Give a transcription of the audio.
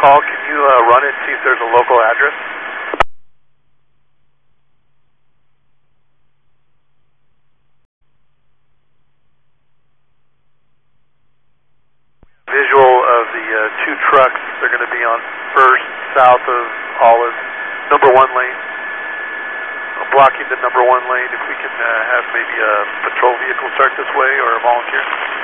call. Can you run it and see if there's a local address? Visual of the two trucks. They're going to be on First, south of Olive, number 1 lane. Blocking the number 1 lane. If we can have maybe a patrol vehicle start this way or a volunteer.